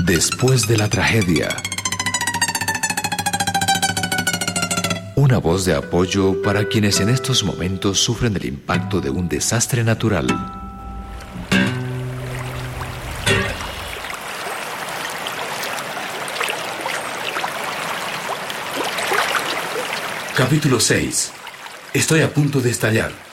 Después de la tragedia. Una voz de apoyo para quienes en estos momentos sufren el impacto de un desastre natural. Capítulo 6. Estoy a punto de estallar.